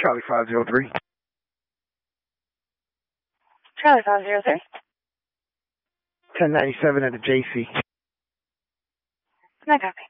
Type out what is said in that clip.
Charlie 503. Charlie 503. 1097 at the JC. No copy.